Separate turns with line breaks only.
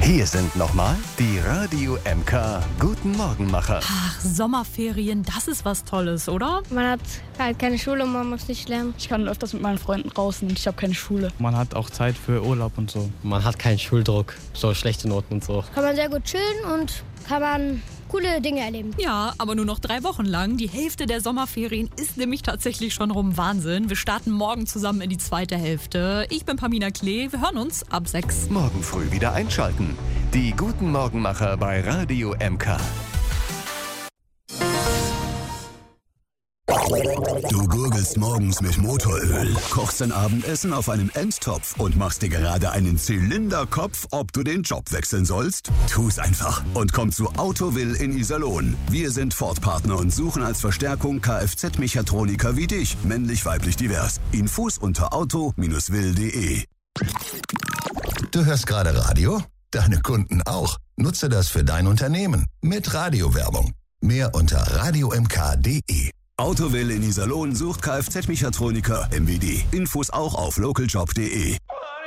Hier sind nochmal die Radio MK Guten Morgenmacher.
Ach, Sommerferien, das ist was Tolles, oder?
Man hat halt keine Schule und man muss nicht lernen.
Ich kann öfters mit meinen Freunden raus und ich habe keine Schule.
Man hat auch Zeit für Urlaub und so.
Man hat keinen Schuldruck, so schlechte Noten und so.
Kann man sehr gut chillen und kann man coole Dinge erleben.
Ja, aber nur noch 3 Wochen lang. Die Hälfte der Sommerferien ist nämlich tatsächlich schon rum. Wahnsinn. Wir starten morgen zusammen in die zweite Hälfte. Ich bin Pamina Klee. Wir hören uns ab 6.
Morgen früh wieder einschalten. Die Guten Morgenmacher bei Radio MK.
Du gurgelst morgens mit Motoröl, kochst dein Abendessen auf einem Endtopf und machst dir gerade einen Zylinderkopf, ob du den Job wechseln sollst? Tu's einfach und komm zu Autowill in Iserlohn. Wir sind Ford-Partner und suchen als Verstärkung Kfz-Mechatroniker wie dich, männlich-weiblich divers. Infos unter auto-will.de.
Du hörst gerade Radio? Deine Kunden auch. Nutze das für dein Unternehmen mit Radiowerbung. Mehr unter radiomk.de.
Autowill in Iserlohn sucht Kfz-Mechatroniker MWD. Infos auch auf localjob.de.